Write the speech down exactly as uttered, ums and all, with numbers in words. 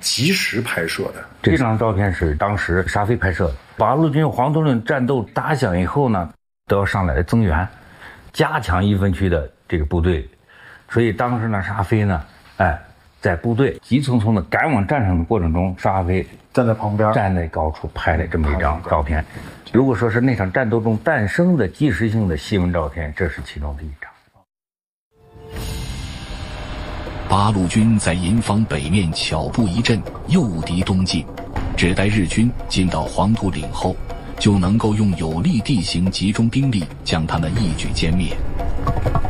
及时拍摄的。 这张照片是当时沙飞拍摄的。八路军黄土岭战斗打响以后呢，都要上来增援，加强一分区的这个部队。所以当时呢，沙飞呢，哎，在部队急匆匆的赶往战场的过程中，沙飞站在旁边， 站在高处拍了这么一张照片。如果说是那场战斗中诞生的纪实性的新闻照片，这是其中的一张。 八路军在营房北面巧布一阵，诱敌东进，只待日军进到黄土岭后，就能够用有利地形集中兵力将他们一举歼灭。